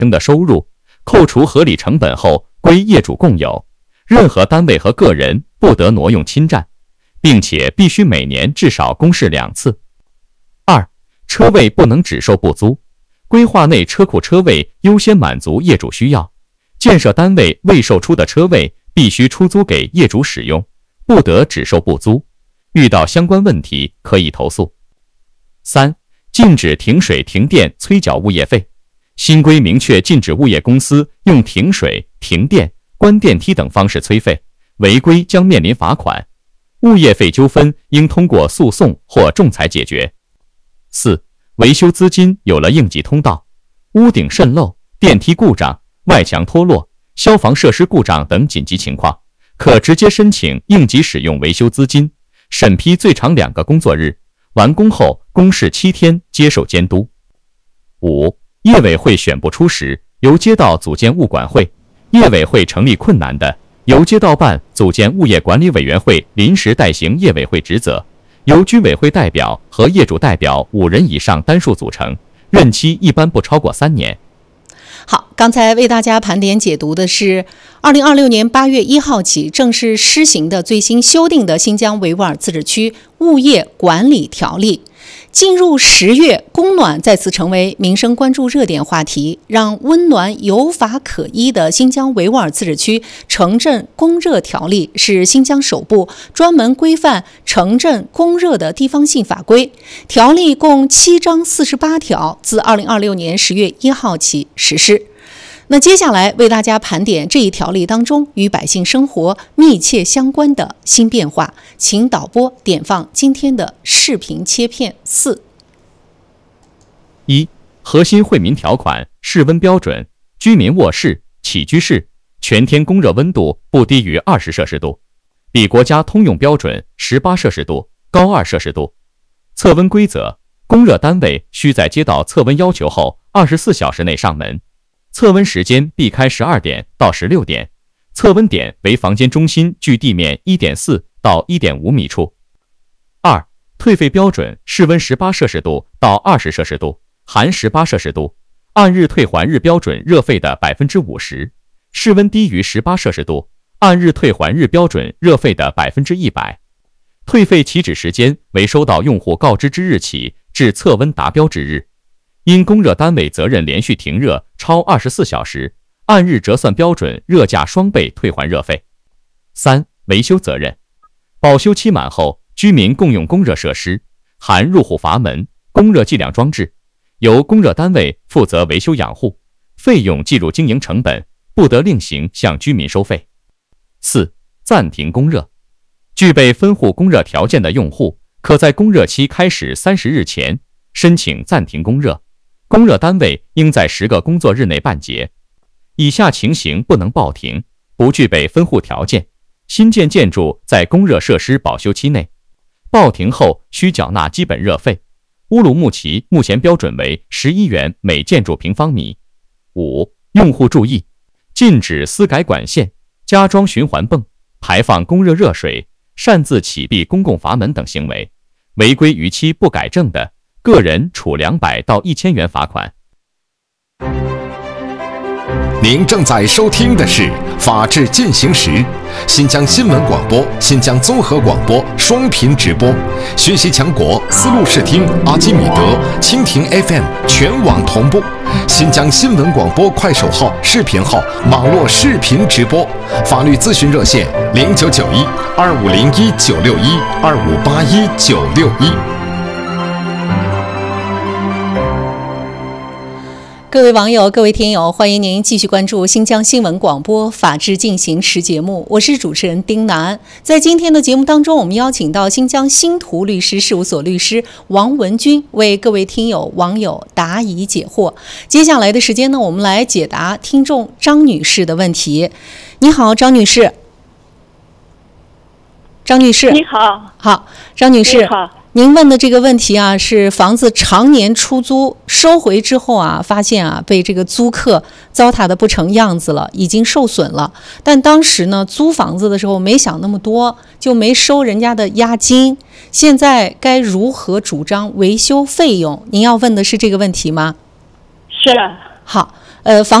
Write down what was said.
生的收入，扣除合理成本后归业主共有，任何单位和个人不得挪用侵占，并且必须每年至少公示2次。2、车位不能只售不租，规划内车库车位优先满足业主需要，建设单位未售出的车位必须出租给业主使用，不得只售不租，遇到相关问题可以投诉。3、禁止停水停电催缴物业费，新规明确禁止物业公司用停水、停电、关电梯等方式催费，违规将面临罚款。物业费纠纷应通过诉讼或仲裁解决。4、维修资金有了应急通道，屋顶渗漏、电梯故障、外墙脱落、消防设施故障等紧急情况，可直接申请应急使用维修资金，审批最长2个工作日，完工后公示7天接受监督。5、业委会选不出时，由街道组建物管会，业委会成立困难的，由街道办组建物业管理委员会临时代行业委会职责，由居委会代表和业主代表5人以上单数组成，任期一般不超过3年。 好，刚才为大家盘点解读的是2026年8月1号起正式施行的最新修订的新疆维吾尔自治区物业管理条例。进入10月，供暖再次成为民生关注热点话题，让温暖有法可依的新疆维吾尔自治区城镇供热条例是新疆首部专门规范城镇供热的地方性法规。条例共7章48条，自2026年10月1号起实施。那接下来为大家盘点这一条例当中与百姓生活密切相关的新变化，请导播点放今天的视频切片4。 1、核心惠民条款室温标准，居民卧室、起居室全天供热温度不低于20摄氏度，比国家通用标准18摄氏度高2摄氏度。测温规则，供热单位需在接到测温要求后24小时内上门，测温时间避开12点到16点，测温点为房间中心距地面 1.4 到 1.5 米处。2、退费标准，室温18摄氏度到20摄氏度，含18摄氏度，按日退还日标准热费的 50%， 室温低于18摄氏度，按日退还日标准热费的 100%。退费起止时间为收到用户告知之日起至测温达标之日。因供热单位责任连续停热超24小时，按日折算标准热价双倍退还热费。3、维修责任，保修期满后，居民共用供热设施，含入户阀门、供热计量装置，由供热单位负责维修养护，费用计入经营成本，不得另行向居民收费。4、暂停供热，具备分户供热条件的用户，可在供热期开始30日前申请暂停供热，供热单位应在10个工作日内办结。以下情形不能报停：不具备分户条件，新建建筑在供热设施保修期内，报停后需缴纳基本热费。乌鲁木齐目前标准为11元每建筑平方米。5、用户注意，禁止私改管线、加装循环泵、排放供热热水、擅自启闭公共阀门等行为，违规逾期不改正的，个人处200到1000元罚款。 您正在收听的是《法治进行时》，新疆新闻广播、新疆综合广播双频直播，学习强国丝路视听、阿基米德、蜻蜓 FM 全网同步，新疆新闻广播快手号、视频号网络视频直播，法律咨询热线099125019612581961。 各位网友，各位听友，欢迎您继续关注新疆新闻广播《法治进行时》节目，我是主持人丁楠。在今天的节目当中，我们邀请到新疆新图律师事务所律师王文军为各位听友网友答疑解惑。接下来的时间呢，我们来解答听众张女士的问题。你好，张女士。张女士， 你好。 好，张女士。 你好。 您问的这个问题啊，是房子常年出租，收回之后啊，发现啊被这个租客糟蹋的不成样子了，已经受损了。但当时呢，租房子的时候没想那么多，就没收人家的押金。现在该如何主张维修费用？您要问的是这个问题吗？ 是。 好， 防